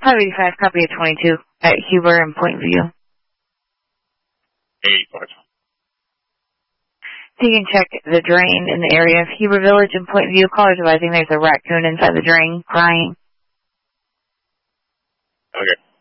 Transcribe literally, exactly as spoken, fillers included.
five eighty-five, copy of twenty-two at Huber and Point View. eighty-five. So you can check the drain in the area of Huber Village and Point View. Callers advising there's a raccoon inside the drain crying. Okay.